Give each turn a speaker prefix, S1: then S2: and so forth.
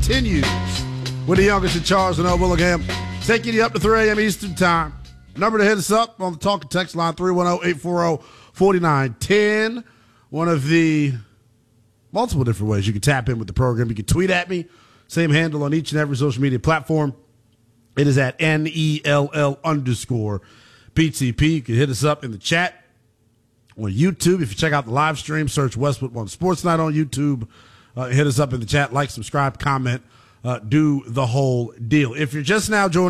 S1: continues with the youngest in charge and Willingham, taking you up to 3 a.m. Eastern Time. Number to hit us up on the talk and text line, 310-840-4910. One of the multiple different ways you can tap in with the program. You can tweet at me, same handle on each and every social media platform. It is at NELL_PTP. You can hit us up in the chat on YouTube. If you check out the live stream, search Westwood One Sports Night on YouTube. Hit us up in the chat, like, subscribe, comment, do the whole deal. If you're just now joining